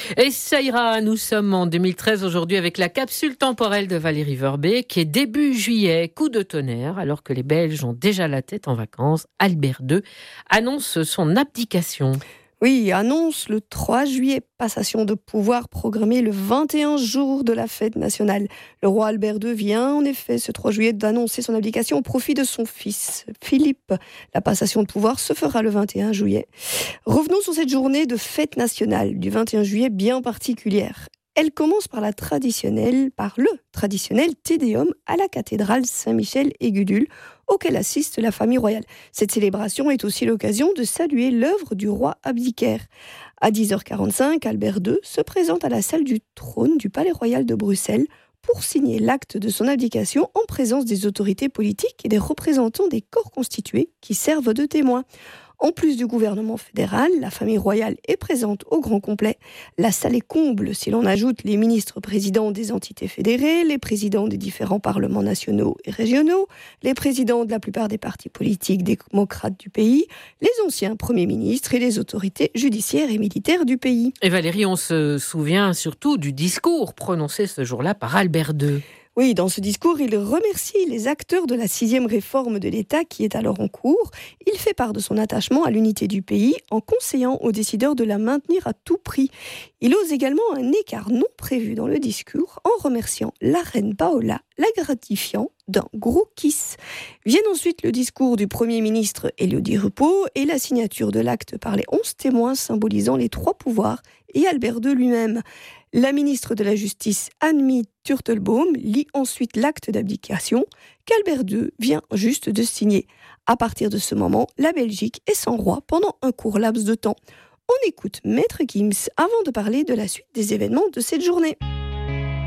Et ça ira, nous sommes en 2013 aujourd'hui avec la capsule temporelle de Valérie Verbet qui est début juillet, coup de tonnerre, alors que les Belges ont déjà la tête en vacances. Albert II annonce son abdication. Oui, annonce le 3 juillet, passation de pouvoir programmée le 21 jour de la fête nationale. Le roi Albert II vient en effet ce 3 juillet d'annoncer son abdication au profit de son fils Philippe. La passation de pouvoir se fera le 21 juillet. Revenons sur cette journée de fête nationale du 21 juillet bien particulière. Elle commence par le traditionnel Te Deum à la cathédrale Saint-Michel et Gudule, auquel assiste la famille royale. Cette célébration est aussi l'occasion de saluer l'œuvre du roi abdicaire. À 10h45, Albert II se présente à la salle du trône du Palais Royal de Bruxelles pour signer l'acte de son abdication en présence des autorités politiques et des représentants des corps constitués qui servent de témoins. En plus du gouvernement fédéral, la famille royale est présente au grand complet. La salle est comble si l'on ajoute les ministres présidents des entités fédérées, les présidents des différents parlements nationaux et régionaux, les présidents de la plupart des partis politiques démocrates du pays, les anciens premiers ministres et les autorités judiciaires et militaires du pays. Et Valérie, on se souvient surtout du discours prononcé ce jour-là par Albert II. Oui, dans ce discours, il remercie les acteurs de la 6e réforme de l'État qui est alors en cours. Il fait part de son attachement à l'unité du pays en conseillant aux décideurs de la maintenir à tout prix. Il ose également un écart non prévu dans le discours en remerciant la reine Paola, la gratifiant d'un gros kiss. Viennent ensuite le discours du Premier ministre Elio Di Rupo et la signature de l'acte par les 11 témoins symbolisant les 3 pouvoirs et Albert II lui-même. La ministre de la Justice, Annemie Turtelbaum, lit ensuite l'acte d'abdication qu'Albert II vient juste de signer. À partir de ce moment, la Belgique est sans roi pendant un court laps de temps. On écoute Maître Gims avant de parler de la suite des événements de cette journée.